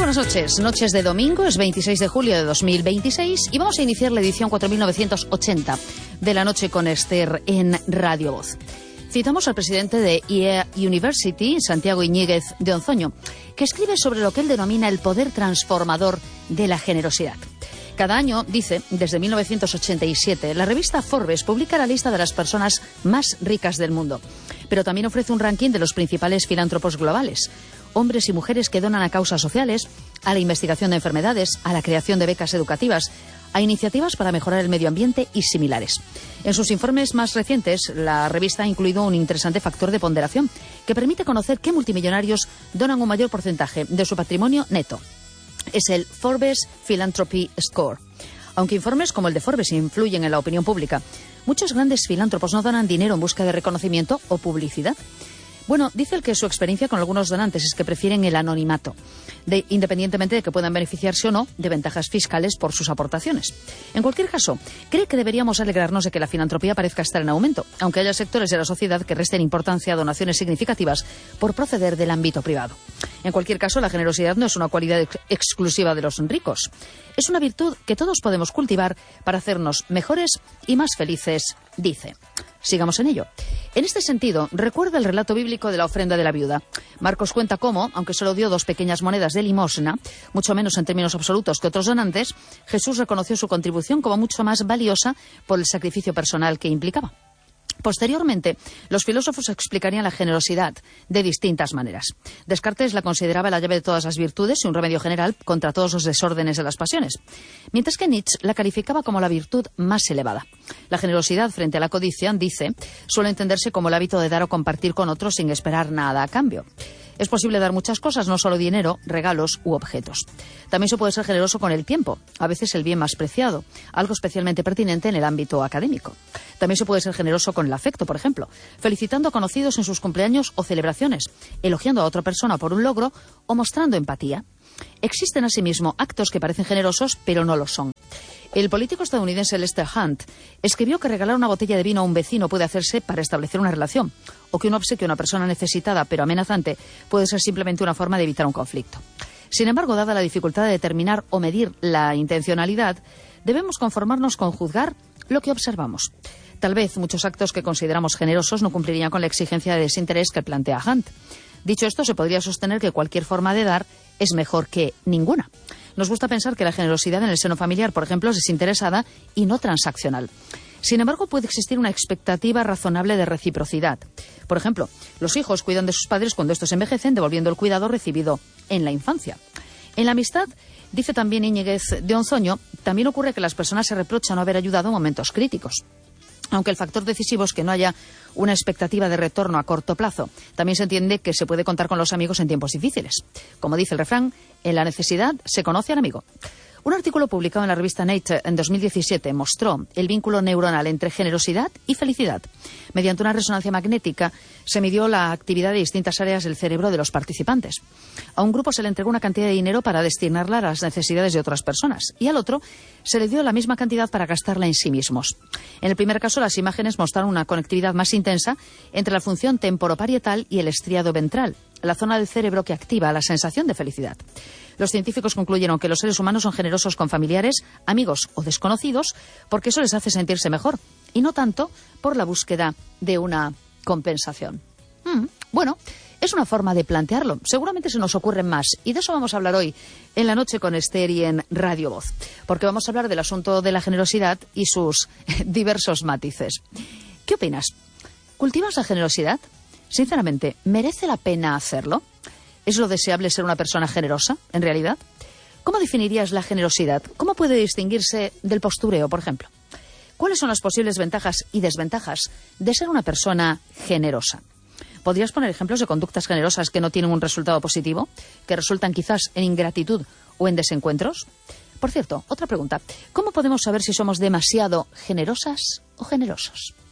buenas noches. Noches de domingo, es 26 de julio de 2026 y vamos a iniciar la edición 4980 de La Noche con Esther en Radio Voz. Citamos al presidente de IEA University, Santiago Iñiguez de Onzoño, que escribe sobre lo que él denomina el poder transformador de la generosidad. Cada año, dice, desde 1987, la revista Forbes publica la lista de las personas más ricas del mundo, pero también ofrece un ranking de los principales filántropos globales, hombres y mujeres que donan a causas sociales, a la investigación de enfermedades, a la creación de becas educativas, a iniciativas para mejorar el medio ambiente y similares. En sus informes más recientes, la revista ha incluido un interesante factor de ponderación que permite conocer qué multimillonarios donan un mayor porcentaje de su patrimonio neto. Es el Forbes Philanthropy Score. Aunque informes como el de Forbes influyen en la opinión pública, muchos grandes filántropos no donan dinero en busca de reconocimiento o publicidad. Bueno, dice el que su experiencia con algunos donantes es que prefieren el anonimato, independientemente de que puedan beneficiarse o no de ventajas fiscales por sus aportaciones. En cualquier caso, cree que deberíamos alegrarnos de que la filantropía parezca estar en aumento, aunque haya sectores de la sociedad que resten importancia a donaciones significativas por proceder del ámbito privado. En cualquier caso, la generosidad no es una cualidad exclusiva de los ricos. Es una virtud que todos podemos cultivar para hacernos mejores y más felices, dice. Sigamos en ello. En este sentido, recuerda el relato bíblico de la ofrenda de la viuda. Marcos cuenta cómo, aunque solo dio 2 pequeñas monedas de limosna, mucho menos en términos absolutos que otros donantes, Jesús reconoció su contribución como mucho más valiosa por el sacrificio personal que implicaba. Posteriormente, los filósofos explicarían la generosidad de distintas maneras. Descartes la consideraba la llave de todas las virtudes y un remedio general contra todos los desórdenes de las pasiones, mientras que Nietzsche la calificaba como la virtud más elevada. La generosidad frente a la codicia, dice, suele entenderse como el hábito de dar o compartir con otros sin esperar nada a cambio. Es posible dar muchas cosas, no solo dinero, regalos u objetos. También se puede ser generoso con el tiempo, a veces el bien más preciado, algo especialmente pertinente en el ámbito académico. También se puede ser generoso con el afecto, por ejemplo, felicitando a conocidos en sus cumpleaños o celebraciones, elogiando a otra persona por un logro o mostrando empatía. Existen asimismo actos que parecen generosos, pero no lo son. El político estadounidense Lester Hunt escribió que regalar una botella de vino a un vecino puede hacerse para establecer una relación, o que un obsequio a una persona necesitada pero amenazante puede ser simplemente una forma de evitar un conflicto. Sin embargo, dada la dificultad de determinar o medir la intencionalidad, debemos conformarnos con juzgar lo que observamos. Tal vez muchos actos que consideramos generosos no cumplirían con la exigencia de desinterés que plantea Hunt. Dicho esto, se podría sostener que cualquier forma de dar es mejor que ninguna. Nos gusta pensar que la generosidad en el seno familiar, por ejemplo, es desinteresada y no transaccional. Sin embargo, puede existir una expectativa razonable de reciprocidad. Por ejemplo, los hijos cuidan de sus padres cuando estos envejecen, devolviendo el cuidado recibido en la infancia. En la amistad, dice también Iñiguez de Onzoño, también ocurre que las personas se reprochan no haber ayudado en momentos críticos. Aunque el factor decisivo es que no haya una expectativa de retorno a corto plazo, también se entiende que se puede contar con los amigos en tiempos difíciles. Como dice el refrán, en la necesidad se conoce al amigo. Un artículo publicado en la revista Nature en 2017 mostró el vínculo neuronal entre generosidad y felicidad. Mediante una resonancia magnética se midió la actividad de distintas áreas del cerebro de los participantes. A un grupo se le entregó una cantidad de dinero para destinarla a las necesidades de otras personas y al otro se le dio la misma cantidad para gastarla en sí mismos. En el primer caso, las imágenes mostraron una conectividad más intensa entre la función temporoparietal y el estriado ventral, la zona del cerebro que activa la sensación de felicidad. Los científicos concluyeron que los seres humanos son generosos con familiares, amigos o desconocidos porque eso les hace sentirse mejor y no tanto por la búsqueda de una compensación. Bueno, es una forma de plantearlo. Seguramente se nos ocurren más y de eso vamos a hablar hoy en La Noche con Esther y en Radio Voz, porque vamos a hablar del asunto de la generosidad y sus diversos matices. ¿Qué opinas? ¿Cultivas la generosidad? Sinceramente, ¿merece la pena hacerlo? ¿Es lo deseable ser una persona generosa, en realidad? ¿Cómo definirías la generosidad? ¿Cómo puede distinguirse del postureo, por ejemplo? ¿Cuáles son las posibles ventajas y desventajas de ser una persona generosa? ¿Podrías poner ejemplos de conductas generosas que no tienen un resultado positivo, que resultan quizás en ingratitud o en desencuentros? Por cierto, otra pregunta. ¿Cómo podemos saber si somos demasiado generosas o generosos?